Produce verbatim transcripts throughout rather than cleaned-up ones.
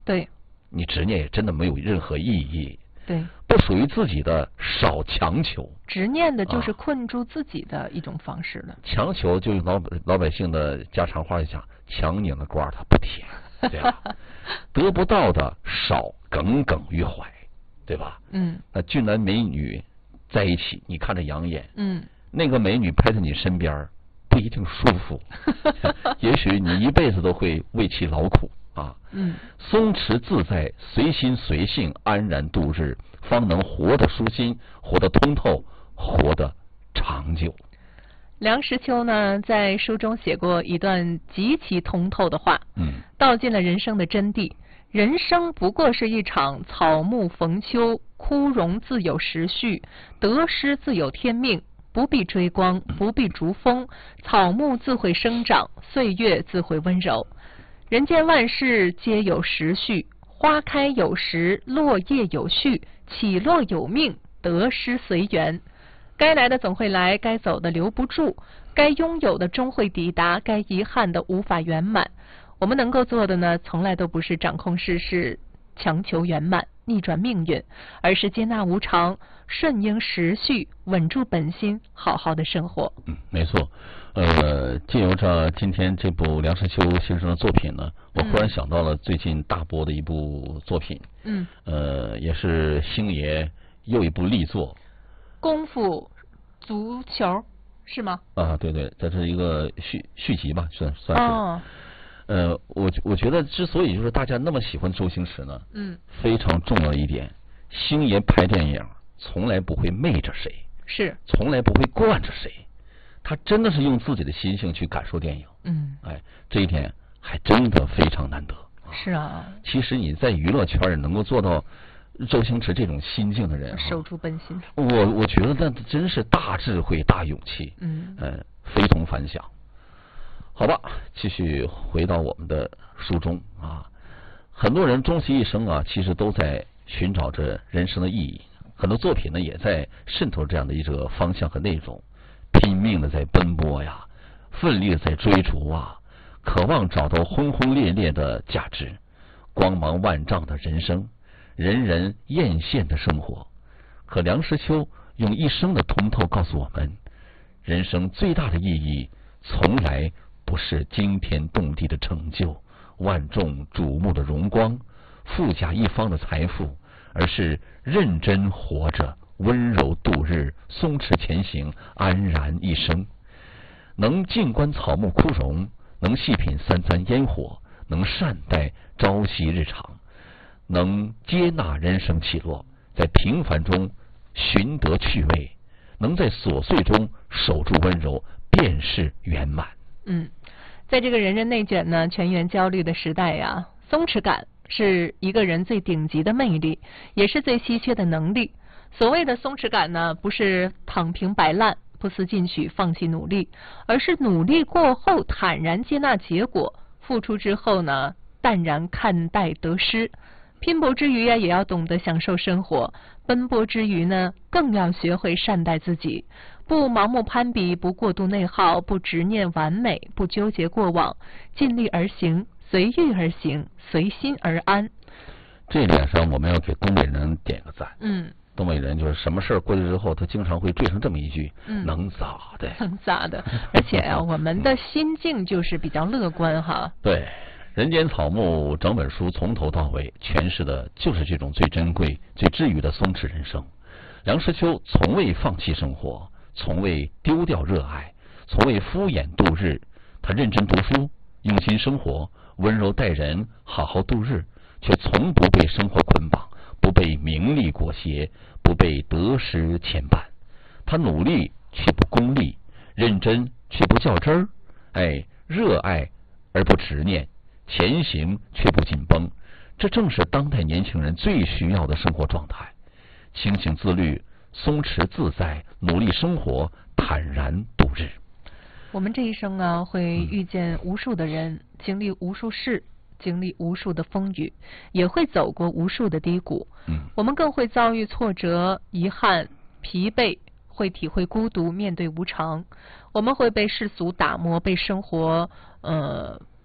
对， 你执念也真的没有任何意义。 对， 不属于自己的少强求。 执念的就是困住自己的一种方式了。啊、 强求就用老老百姓的家常话讲，强拧的瓜它不甜，对吧？得不到的少耿耿于怀，对吧？ 嗯。 那俊男美女在一起，你看着养眼。 嗯。 那个美女陪在你身边，不一定舒服，也许你一辈子都会为其劳苦。啊， 嗯， 松弛自在，随心随性，安然度日，方能活得舒心，活得通透，活得长久。 梁实秋呢，在书中写过一段极其通透的话， 嗯， 道尽了人生的真谛。人生不过是一场草木逢秋，枯荣自有时序，得失自有天命。不必追光，不必逐风，草木自会生长，岁月自会温柔。人间万事皆有时序，花开有时，落叶有序，起落有命，得失随缘。该来的总会来，该走的留不住，该拥有的终会抵达，该遗憾的无法圆满。我们能够做的呢，从来都不是掌控世事，强求圆满，逆转命运，而是接纳无常，顺应时序，稳住本心，好好的生活。 嗯，没错。呃，借由着今天这部梁实秋先生的作品呢，我忽然想到了最近大播的一部作品。 嗯。 呃，也是星爷又一部力作。 功夫足球是吗？ 啊，对对，这是一个续续集吧，算算是。 哦。 呃，我我觉得之所以就是大家那么喜欢周星驰呢， 嗯， 非常重要的一点，星爷拍电影从来不会媚着谁， 是， 从来不会惯着谁，他真的是用自己的心性去感受电影。 嗯， 哎，这一点还真的非常难得。 是啊， 其实你在娱乐圈里能够做到周星驰这种心境的人， 守住本心， 我我觉得那真是大智慧、大勇气， 嗯， 呃，非同凡响。好吧，继续回到我们的书中啊，很多人终其一生啊，其实都在寻找着人生的意义。很多作品呢，也在渗透这样的一个方向和内容，拼命的在奔波呀，奋力的在追逐啊，渴望找到轰轰烈烈的价值，光芒万丈的人生，人人艳羡的生活。可梁实秋用一生的通透告诉我们，人生最大的意义从来不是惊天动地的成就，万众瞩目的荣光，富甲一方的财富，而是认真活着，温柔度日，松弛前行，安然一生。能静观草木枯荣，能细品三餐烟火，能善待朝夕日常，能接纳人生起落，在平凡中寻得趣味，能在琐碎中守住温柔，便是圆满。 嗯，在这个人人内卷呢、全员焦虑的时代呀，松弛感是一个人最顶级的魅力，也是最稀缺的能力。所谓的松弛感呢，不是躺平摆烂、不思进取、放弃努力，而是努力过后坦然接纳结果，付出之后呢，淡然看待得失。拼搏之余呀，也要懂得享受生活；奔波之余呢，更要学会善待自己。不盲目攀比，不过度内耗，不执念完美，不纠结过往，尽力而行，随遇而行，随心而安。 这一点上，我们要给东北人点个赞。 嗯， 东北人就是什么事儿过去之后，他经常会缀上这么一句：“ 嗯、 能咋的？ 能咋的？”而且啊，我们的心境就是比较乐观哈。 对，人间草木整本书从头到尾诠释的就是这种最珍贵、最治愈的松弛人生。梁实秋从未放弃生活，从未丢掉热爱，从未敷衍度日。他认真读书，用心生活，温柔待人，好好度日，却从不被生活捆绑，不被名利裹挟，不被得失牵绊。他努力却不功利，认真却不较真儿，哎，热爱而不执念，前行却不紧绷。这正是当代年轻人最需要的生活状态。清醒自律，松弛自在，努力生活，坦然度日。 我们这一生啊，会遇见无数的人，嗯、经历无数事，经历无数的风雨，也会走过无数的低谷。 嗯， 我们更会遭遇挫折、遗憾、疲惫，会体会孤独，面对无常。我们会被世俗打磨，被生活呃，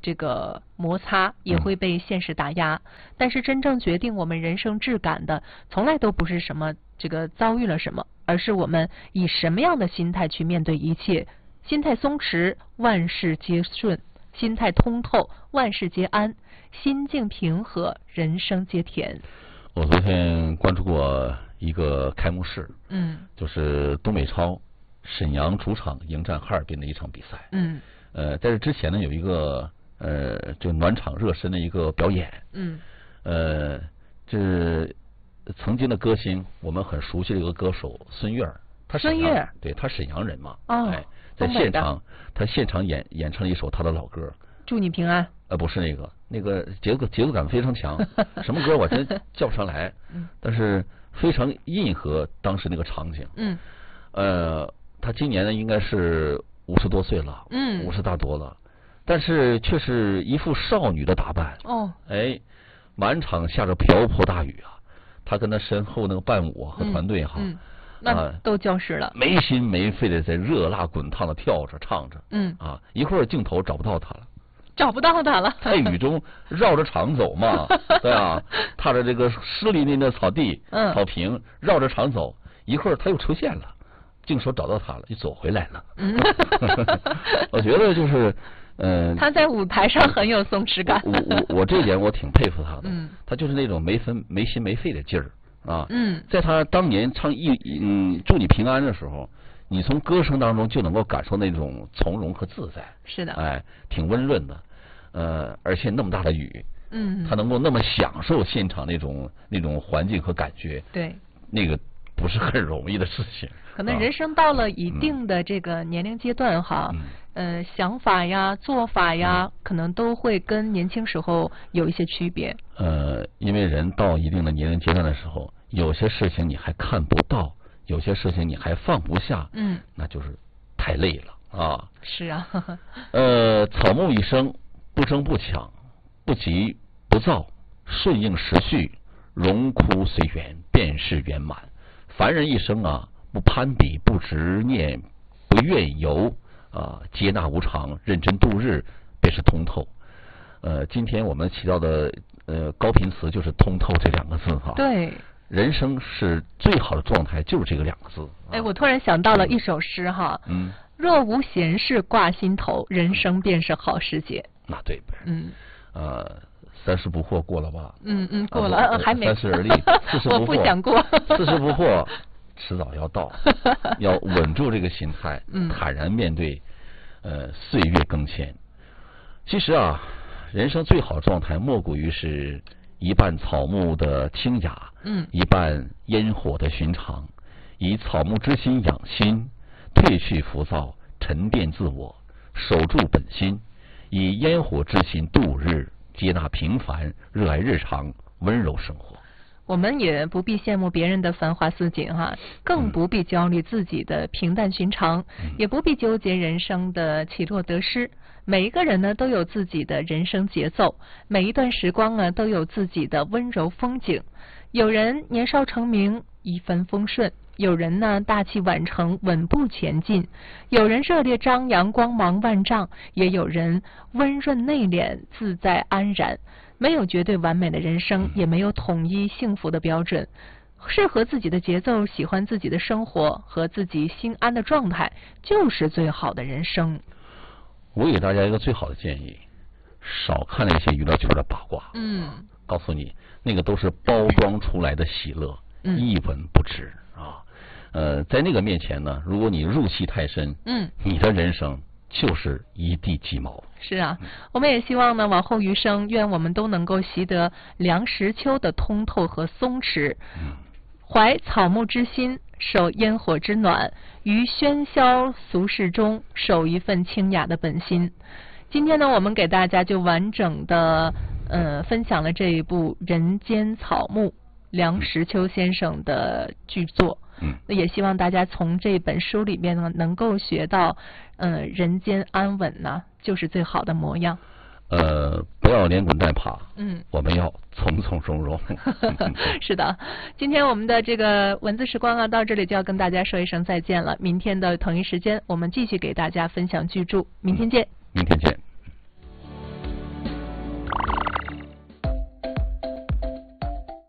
这个摩擦，也会被现实打压。嗯、但是真正决定我们人生质感的，从来都不是什么这个遭遇了什么，而是我们以什么样的心态去面对一切。心态松弛，万事皆顺；心态通透，万事皆安；心境平和，人生皆甜。 我昨天关注过一个开幕式， 嗯， 就是东北超沈阳主场迎战哈尔滨的一场比赛。 嗯， 呃，在这之前呢，有一个呃，就暖场热身的一个表演。 嗯， 呃，这曾经的歌星，我们很熟悉的一个歌手孙悦，他孙悦， 对他沈阳人嘛。 哦， 哎，在现场他现场演演唱了一首他的老歌， 祝你平安。 呃，不是那个，那个节奏节奏感非常强，什么歌我真叫不上来，但是非常应和当时那个场景。 嗯， 呃，他今年呢应该是五十多岁了， 嗯， 五十大多了，但是却是一副少女的打扮。 哦， 哎，满场下着瓢泼大雨啊，他跟他身后那个伴舞和团队哈。 嗯嗯那都交实了、啊， 没心没肺的在热辣滚烫的跳着唱着， 嗯啊，一会儿镜头找不到他了， 找不到他了， 在雨中绕着场走嘛，对啊，踏着这个湿淋淋的草地、 嗯、 草坪，绕着场走，一会儿他又出现了，镜头找到他了，就走回来了。 嗯， 我觉得就是，嗯、呃， 他在舞台上很有松弛感。 我我我这一点我挺佩服他的， 嗯， 他就是那种没分没心没肺的劲儿。啊， 嗯， 在他当年唱一嗯祝你平安的时候，你从歌声当中就能够感受那种从容和自在。 是的， 哎，挺温润的，呃，而且那么大的雨， 嗯， 他能够那么享受现场那种那种环境和感觉， 对， 那个不是很容易的事情。 可能人生到了一定的这个年龄阶段哈，嗯、呃，想法呀、做法呀，嗯、可能都会跟年轻时候有一些区别。 呃，因为人到一定的年龄阶段的时候，有些事情你还看不到，有些事情你还放不下， 嗯， 那就是太累了啊。 是啊。 呃，草木一生，不争不抢，不急不躁，顺应时序，荣枯随缘，便是圆满。凡人一生啊，不攀比，不执念，不怨尤啊，接纳无常，认真度日，便是通透。呃，今天我们提到的呃高频词就是通透这两个字哈。 对。 人生是最好的状态，就是这个两个字。 哎，我突然想到了一首诗哈。 嗯。 若无闲事挂心头，人生便是好时节。 那对呗。 嗯。 呃，三十不惑过了吧？ 嗯嗯，过了， 啊、 还没。 三十而立，四十不惑。 我不想过。 四十不惑，迟早要到，要稳住这个心态， 嗯、 坦然面对呃岁月更迁。其实啊，人生最好的状态莫过于是一半草木的清雅， 嗯， 一半烟火的寻常，以草木之心养心，褪去浮躁，沉淀自我，守住本心，以烟火之心度日，接纳平凡，热爱日常，温柔生活。 我们也不必羡慕别人的繁华似锦哈，更不必焦虑自己的平淡寻常， 嗯、 也不必纠结人生的起落得失。每一个人呢都有自己的人生节奏，每一段时光呢都有自己的温柔风景。有人年少成名，一帆风顺；有人呢大器晚成，稳步前进；有人热烈张扬，光芒万丈；也有人温润内敛，自在安然。没有绝对完美的人生，也没有统一幸福的标准。适合自己的节奏，喜欢自己的生活和自己心安的状态，就是最好的人生。 我给大家一个最好的建议，少看那些娱乐圈的八卦。 嗯， 告诉你，那个都是包装出来的喜乐， 嗯、 一文不值啊。呃，在那个面前呢，如果你入戏太深， 嗯， 你的人生就是一地鸡毛。 是啊，我们也希望呢，往后余生，愿我们都能够习得梁实秋的通透和松弛，怀草木之心，守烟火之暖，于喧嚣俗世中守一份清雅的本心。今天呢，我们给大家就完整的呃分享了这一部《人间草木》梁实秋先生的巨作。 嗯， 也希望大家从这本书里面呢，能够学到，呃，人间安稳呢，就是最好的模样。 呃，不要连滚带爬， 嗯， 我们要从从容容。 是的，今天我们的这个文字时光啊，到这里就要跟大家说一声再见了。明天的同一时间，我们继续给大家分享巨著。明天见。 嗯、明天见。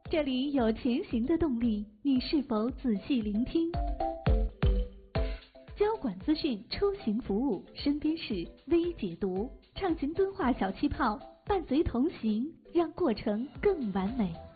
这里有前行的动力，你是否仔细聆听？交管资讯，出行服务，身边事微解读，畅行敦化小气泡，伴随同行，让过程更完美。